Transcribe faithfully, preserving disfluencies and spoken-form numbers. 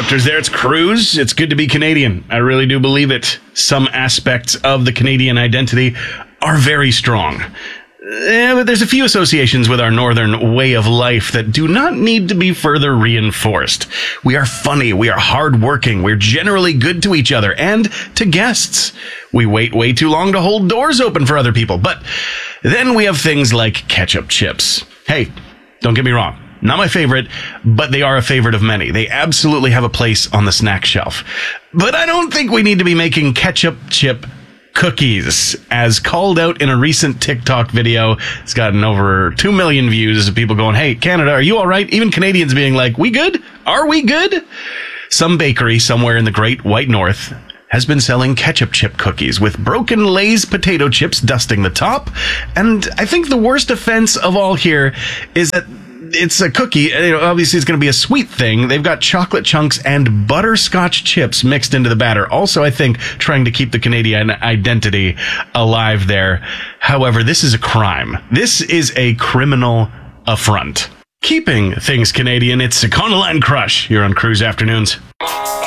interrupters there. It's Cruz. It's good to be Canadian. I really do believe it. Some aspects of the Canadian identity are very strong. Eh, but there's a few associations with our northern way of life that do not need to be further reinforced. We are funny, we are hardworking, we're generally good to each other and to guests. We wait way too long to hold doors open for other people. But then we have things like ketchup chips. Hey, don't get me wrong. Not my favorite, but they are a favorite of many. They absolutely have a place on the snack shelf. But I don't think we need to be making ketchup chip cookies, as called out in a recent TikTok video. It's gotten over two million views of people going, hey, Canada, are you all right? Even Canadians being like, we good? Are we good? Some bakery somewhere in the Great White North has been selling ketchup chip cookies with broken Lay's potato chips dusting the top. And I think the worst offense of all here is that it's a cookie. You know, obviously, it's going to be a sweet thing. They've got chocolate chunks and butterscotch chips mixed into the batter. Also, I think trying to keep the Canadian identity alive there. However, this is a crime. This is a criminal affront. Keeping things Canadian, it's Econoline Crush here on Cruise Afternoons.